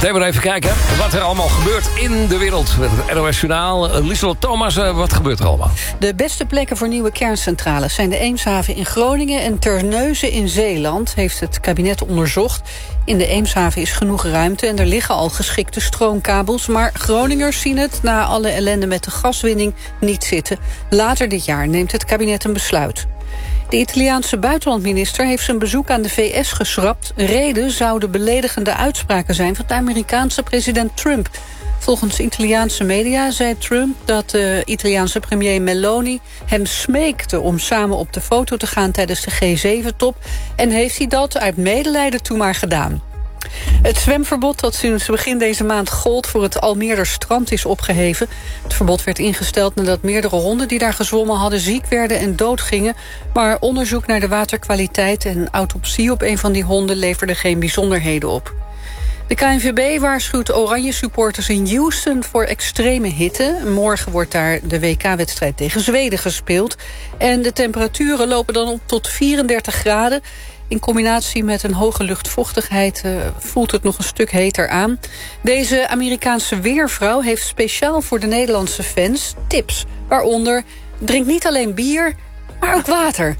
Meteen maar even kijken wat er allemaal gebeurt in de wereld. Met het NOS Journaal. Lieselot Thomas, wat gebeurt er allemaal? De beste plekken voor nieuwe kerncentrales zijn de Eemshaven in Groningen en Terneuzen in Zeeland, heeft het kabinet onderzocht. In de Eemshaven is genoeg ruimte en er liggen al geschikte stroomkabels, maar Groningers zien het na alle ellende met de gaswinning niet zitten. Later dit jaar neemt het kabinet een besluit. De Italiaanse buitenlandminister heeft zijn bezoek aan de VS geschrapt. Reden zouden beledigende uitspraken zijn van de Amerikaanse president Trump. Volgens Italiaanse media zei Trump dat de Italiaanse premier Meloni hem smeekte om samen op de foto te gaan tijdens de G7-top. En heeft hij dat uit medelijden toe maar gedaan. Het zwemverbod dat sinds begin deze maand gold voor het Almeerder strand is opgeheven. Het verbod werd ingesteld nadat meerdere honden die daar gezwommen hadden ziek werden en doodgingen. Maar onderzoek naar de waterkwaliteit en autopsie op een van die honden leverde geen bijzonderheden op. De KNVB waarschuwt oranje supporters in Houston voor extreme hitte. Morgen wordt daar de WK-wedstrijd tegen Zweden gespeeld. En de temperaturen lopen dan op tot 34 graden. In combinatie met een hoge luchtvochtigheid voelt het nog een stuk heter aan. Deze Amerikaanse weervrouw heeft speciaal voor de Nederlandse fans tips. Waaronder, drink niet alleen bier, maar ook water.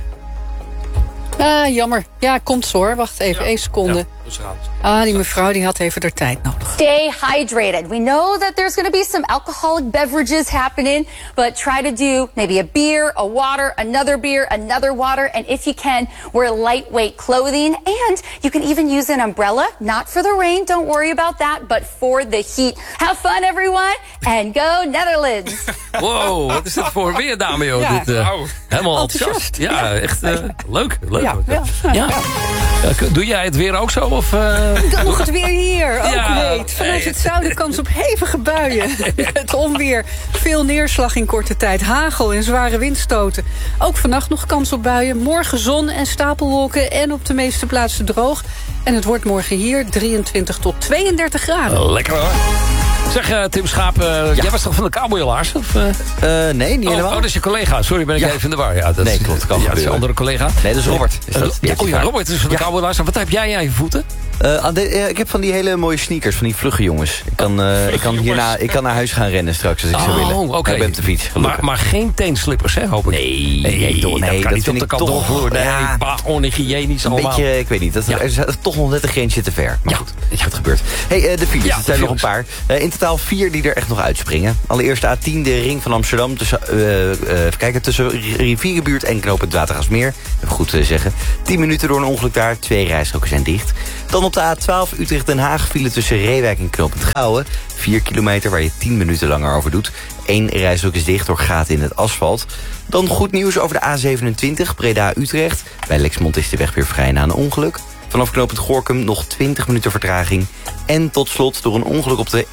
Ah, jammer. Ja, komt zo hoor. Wacht even, 1 seconde. Ja, die mevrouw die had even de tijd nodig. Stay hydrated. We know that there's going to be some alcoholic beverages happening, but try to do maybe a beer, a water, another beer, another water, and if you can, wear lightweight clothing, and you can even use an umbrella, not for the rain, don't worry about that, but for the heat. Have fun, everyone, and go Netherlands. Wow, wat is dit voor weer, dame, joh? Ja. Dit, helemaal enthousiast. Ja, echt leuk. Ja. Doe jij het weer ook zo? Of, Dan nog het weer hier, ook Ja, heet. Vanuit het zuiden kans op hevige buien. Het onweer, veel neerslag in korte tijd, hagel en zware windstoten. Ook vannacht nog kans op buien, morgen zon en stapelwolken en op de meeste plaatsen droog. En het wordt morgen hier 23 tot 32 graden. Lekker hoor. Zeg, Tim Schaap, jij was toch van de Cowboylaars? Nee, niet helemaal. Dat is je collega. Sorry, ben ik even in de war. Ja, dat Nee, is, klopt, kan dat is een gebeuren. andere collega. Nee, dat is Robert. Is dat? Robert is van de Cowboylaars. Wat heb jij aan je voeten? Ik heb van die hele mooie sneakers, van die vlugge jongens. Ik kan naar huis gaan rennen straks als ik zou willen. Oké. Ik ben op de fiets, gelukkig. Maar geen teenslippers, hè, hoop ik? Nee, dat kan dat niet vind op de ik kantoorvloer. Nee, Ja, onhygiënisch een allemaal. beetje, ik weet niet, er is toch nog net een grensje te ver. Maar goed, het gebeurt. Hey, de files, er zijn nog een paar. In totaal 4 die er echt nog uitspringen. Allereerst de A10, de ring van Amsterdam. Tussen Rivierenbuurt en knooppunt Watergasmeer. Even goed te zeggen. 10 minuten door een ongeluk daar. 2 rijstroken zijn dicht. Dan op de A12 Utrecht-Den Haag file tussen Reewijk en knooppunt Gouwen. 4 kilometer waar je 10 minuten langer over doet. 1 rijstrook is dicht door gaten in het asfalt. Dan goed nieuws over de A27 Breda-Utrecht. Bij Lexmond is de weg weer vrij na een ongeluk. Vanaf knooppunt Gorinchem nog 20 minuten vertraging. En tot slot door een ongeluk op de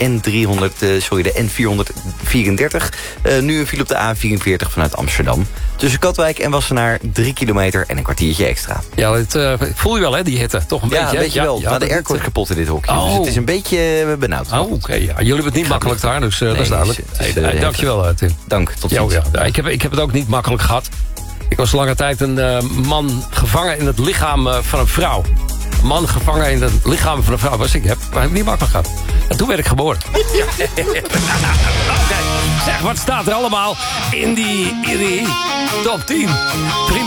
N434. Nu een file op de A44 vanuit Amsterdam. Tussen Katwijk en Wassenaar 3 kilometer en een kwartiertje extra. Ja, voel je wel, hè, die hitte? Toch een beetje, Ja, weet je wel. Maar de airco is kapot in dit hokje. Dus het is een beetje benauwd. Oh, oké. Ja. Jullie hebben het niet makkelijk daar, dus dat is duidelijk. Dankjewel, Tim. Dank, tot ziens. Ja. Ik heb het ook niet makkelijk gehad. Ik was lange tijd een man gevangen in het lichaam van een vrouw. Een man gevangen in het lichaam van een vrouw was ik. Maar heb ik niet makkelijk gehad. En toen werd ik geboren. Oké. Zeg, wat staat er allemaal in die top 10? Vrienden.